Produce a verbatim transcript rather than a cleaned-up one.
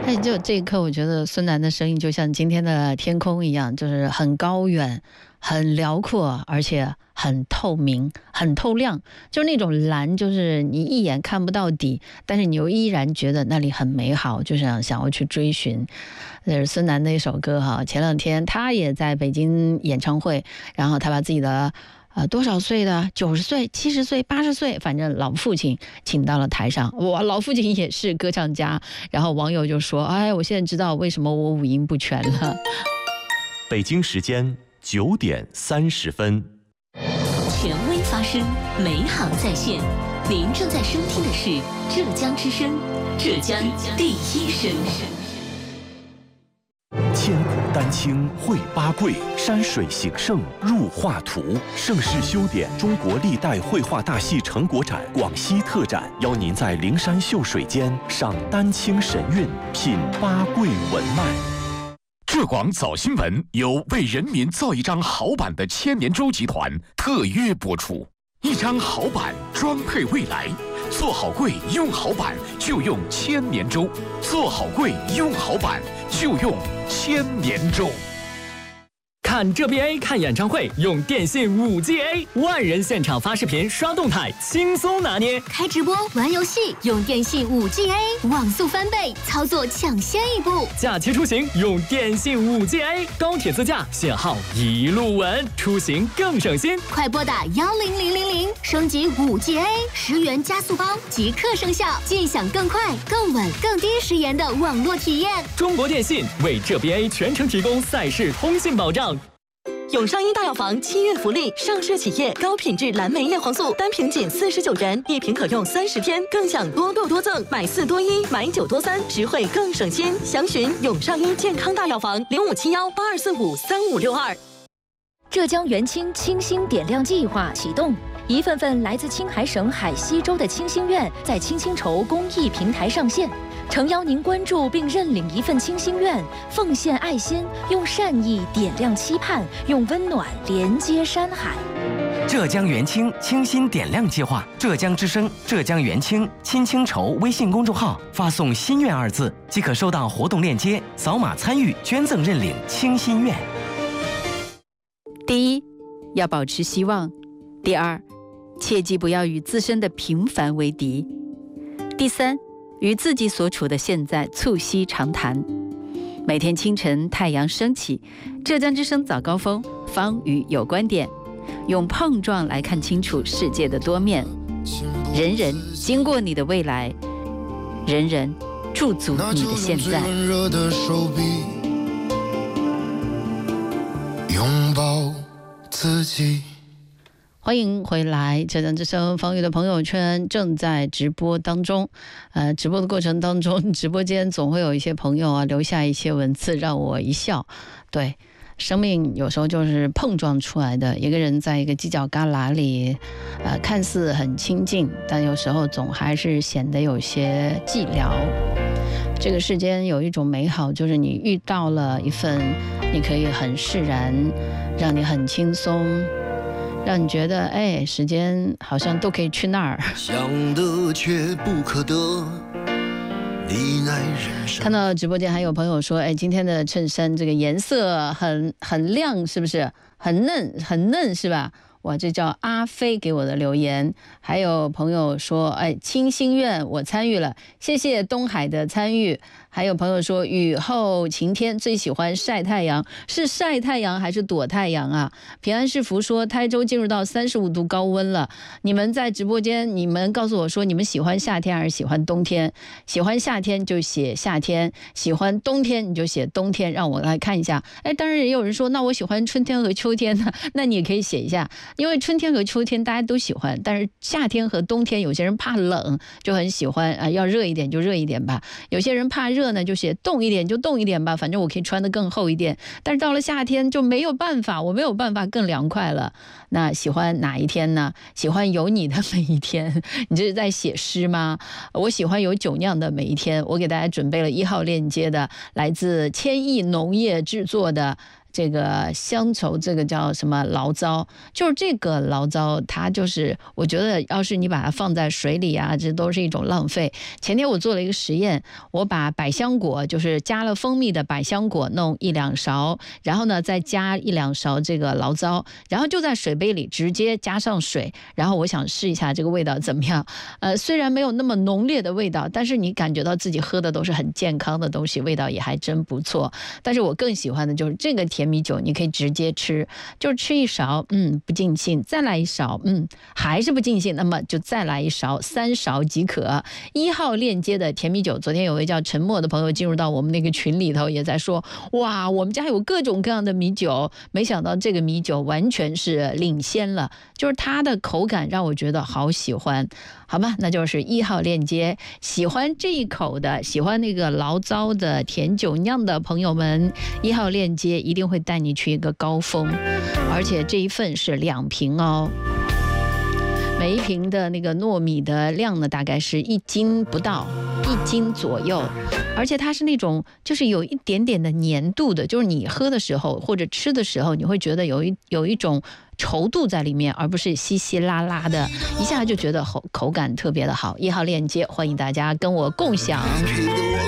哎，就这一刻，我觉得孙楠的声音就像今天的天空一样，就是很高远、很辽阔，而且很透明、很透亮，就是那种蓝，就是你一眼看不到底，但是你又依然觉得那里很美好，就想想要去追寻。这是孙楠的一首歌哈。前两天他也在北京演唱会，然后他把自己的呃多少岁的九十岁、七十岁、八十岁，反正老父亲请到了台上。哇，老父亲也是歌唱家。然后网友就说：“哎，我现在知道为什么我五音不全了。” 北京时间九点三十分， 权威发声，美好在线。您正在收听的是浙江之声，浙江第一声。 千古丹青绘八桂，山水形胜入画图。盛世修典中国历代绘画大戏成果展广西特展，邀您在灵山秀水间赏丹青神韵，品八桂文脉。 浙广早新闻由为人民造一张好版的千年舟集团特约播出。一张好版装配未来，做好柜用好版就用千年舟，做好柜用好版就用千年舟。 看这 B A 看演唱会用电信 五 G A， 万人现场发视频刷动态，轻松拿捏。 开直播玩游戏用电信 五 G A， 网速翻倍，操作抢先一步。 假期出行用电信 五 G A， 高铁自驾信号一路稳，出行更省心。 快拨打幺零零零零升级 五 G A， 十元加速包即刻生效，尽享更快、更稳、更低时延的网络体验。 中国电信为这 B A 全程提供赛事通信保障。 永上一大药房七月福利，上市企业高品质蓝莓叶黄素单瓶仅四十九元，一瓶可用三十天，更享多购多赠，买四多一，买九多三，实惠更省心。详询永上一健康大药房零五七幺八二四五三五六二。 浙江元清清新点亮计划启动，一份份来自青海省海西州的清心愿在青青筹公益平台上线。诚邀您关注并认领一份清心愿，奉献爱心，用善意点亮期盼，用温暖连接山海。 浙江元清清心点亮计划，浙江之声、浙江元清青青筹微信公众号发送“心愿”二字，即可收到活动链接，扫码参与捐赠认领清心愿。 第一，要保持希望；第二，切记不要与自身的平凡为敌；第三，与自己所处的现在促膝长谈。每天清晨太阳升起，浙江之声早高峰，方宇有观点，用碰撞来看清楚世界的多面。人人经过你的未来，人人驻足你的现在。 拥抱自己。 欢迎回来，浙江之声方宇的朋友圈正在直播当中。呃，直播的过程当中，直播间总会有一些朋友啊留下一些文字让我一笑。对，生命有时候就是碰撞出来的。一个人在一个犄角旮旯里，呃，看似很亲近，但有时候总还是显得有些寂寥。这个世间有一种美好，就是你遇到了一份你可以很释然，让你很轻松，让你觉得哎，时间好像都可以去那儿。 想得却不可得，你乃人生。 看到直播间还有朋友说，哎，今天的衬衫这个颜色很很亮，是不是？很嫩，很嫩是吧？哇，这叫阿飞给我的留言。还有朋友说，哎，清心愿我参与了，谢谢东海的参与。还有朋友说，雨后晴天最喜欢晒太阳，是晒太阳还是躲太阳啊？平安是福说，台州进入到三十五度高温了。你们在直播间，你们告诉我说，你们喜欢夏天还是喜欢冬天？喜欢夏天就写夏天，喜欢冬天你就写冬天，让我来看一下。哎，当然也有人说，那我喜欢春天和秋天呢，那你也可以写一下，因为春天和秋天大家都喜欢，但是夏天和冬天有些人怕冷，就很喜欢啊，要热一点就热一点吧。有些人怕热呢，就写冻一点就冻一点吧，反正我可以穿得更厚一点。但是到了夏天就没有办法，我没有办法更凉快了。那喜欢哪一天呢？喜欢有你的每一天。你这是在写诗吗？我喜欢有酒酿的每一天。我给大家准备了一号链接的，来自千亿农业制作的这个乡愁，这个叫什么醪糟？就是这个醪糟，它就是我觉得，要是你把它放在水里啊，这都是一种浪费。前天我做了一个实验，我把百香果，就是加了蜂蜜的百香果弄一两勺，然后呢再加一两勺这个醪糟，然后就在水杯里直接加上水，然后我想试一下这个味道怎么样。呃，虽然没有那么浓烈的味道，但是你感觉到自己喝的都是很健康的东西，味道也还真不错。但是我更喜欢的就是这个甜米酒，你可以直接吃，就是吃一勺，嗯，不尽兴，再来一勺，嗯，还是不尽兴，那么就再来一勺，三勺即可。一号链接的甜米酒，昨天有位叫陈默的朋友进入到我们那个群里头，也在说，哇，我们家有各种各样的米酒，没想到这个米酒完全是领先了，就是它的口感让我觉得好喜欢。好吧，那就是一号链接，喜欢这一口的，喜欢那个醪糟的甜酒酿的朋友们，一号链接一定会带你去一个高峰，而且这一份是两瓶哦。每一瓶的那个糯米的量呢，大概是一斤不到，一斤左右，而且它是那种就是有一点点的粘度的，就是你喝的时候或者吃的时候，你会觉得有一有一种稠度在里面，而不是稀稀拉拉的，一下就觉得口口感特别的好。一号链接，欢迎大家跟我共享。